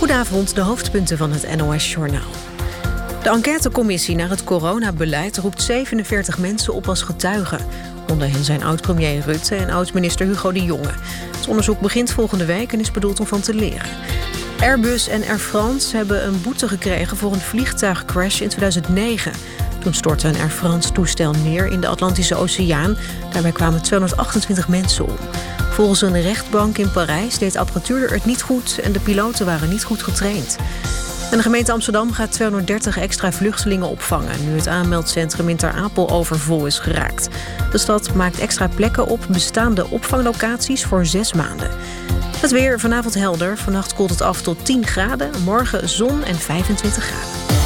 Goedenavond, de hoofdpunten van het NOS-journaal. De enquêtecommissie naar het coronabeleid roept 47 mensen op als getuigen. Onder hen zijn oud-premier Rutte en oud-minister Hugo de Jonge. Het onderzoek begint volgende week en is bedoeld om van te leren. Airbus en Air France hebben een boete gekregen voor een vliegtuigcrash in 2009. Toen stortte een Air France-toestel neer in de Atlantische Oceaan. Daarbij kwamen 228 mensen om. Volgens een rechtbank in Parijs deed de apparatuur het niet goed en de piloten waren niet goed getraind. En de gemeente Amsterdam gaat 230 extra vluchtelingen opvangen, nu het aanmeldcentrum in Ter Apel overvol is geraakt. De stad maakt extra plekken op bestaande opvanglocaties voor 6 maanden. Het weer vanavond helder, vannacht koelt het af tot 10 graden, morgen zon en 25 graden.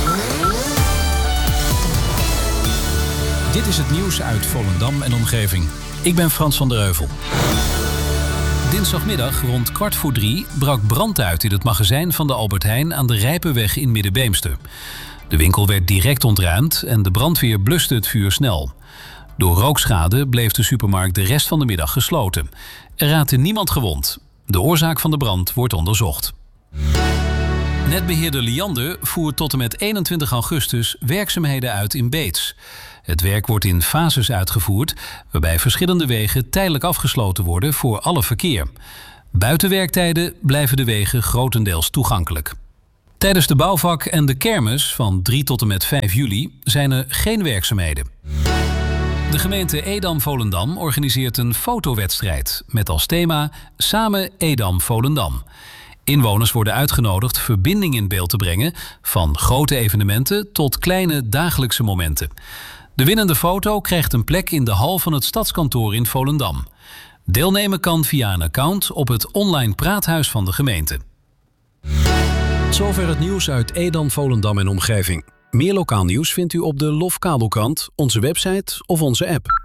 Dit is het nieuws uit Volendam en omgeving. Ik ben Frans van der Heuvel. Dinsdagmiddag rond 2:15 brak brand uit in het magazijn van de Albert Heijn aan de Rijpenweg in Middenbeemster. De winkel werd direct ontruimd en de brandweer bluste het vuur snel. Door rookschade bleef de supermarkt de rest van de middag gesloten. Er raakte niemand gewond. De oorzaak van de brand wordt onderzocht. Netbeheerder Liander voert tot en met 21 augustus werkzaamheden uit in Beets. Het werk wordt in fases uitgevoerd, waarbij verschillende wegen tijdelijk afgesloten worden voor alle verkeer. Buiten werktijden blijven de wegen grotendeels toegankelijk. Tijdens de bouwvak en de kermis van 3 tot en met 5 juli zijn er geen werkzaamheden. De gemeente Edam-Volendam organiseert een fotowedstrijd met als thema Samen Edam-Volendam. Inwoners worden uitgenodigd verbinding in beeld te brengen, van grote evenementen tot kleine dagelijkse momenten. De winnende foto krijgt een plek in de hal van het stadskantoor in Volendam. Deelnemen kan via een account op het online praathuis van de gemeente. Zover het nieuws uit Edam, Volendam en omgeving. Meer lokaal nieuws vindt u op de LOF Kabelkrant, onze website of onze app.